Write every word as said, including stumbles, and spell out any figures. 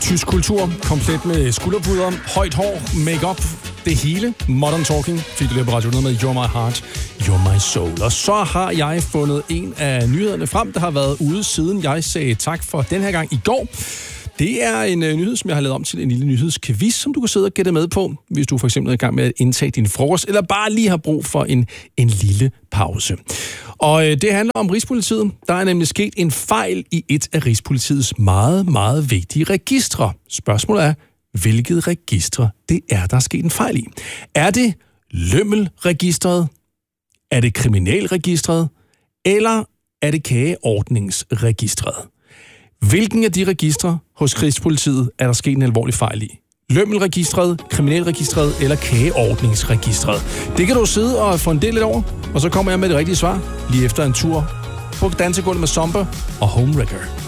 Tysk kultur, komplet med skulderpuder, højt hår, make-up, det hele. Modern Talking fik du lige på Radio hundrede med You're My Heart, You're My Soul. Og så har jeg fundet en af nyhederne frem, der har været ude siden jeg sagde tak for den her gang i går. Det er en uh, nyhed, som jeg har lavet om til en lille nyhedsquiz, som du kan sidde og gætte med på, hvis du for eksempel er i gang med at indtage din frokost, eller bare lige har brug for en, en lille pause. Og uh, det handler om Rigspolitiet. Der er nemlig sket en fejl i et af Rigspolitiets meget, meget vigtige registre. Spørgsmålet er, hvilket registre det er, der er sket en fejl i. Er det Lømmelregistret? Er det Kriminalregistret? Eller er det Kageordningsregistret? Hvilken af de registre hos Rigspolitiet er der sket en alvorlig fejl i? Lømmelregistret, Kriminalregistret eller Kageordningsregistret? Det kan du sidde og få en del lidt over, og så kommer jeg med det rigtige svar lige efter en tur på dansegulvet med Zomba og Homewrecker.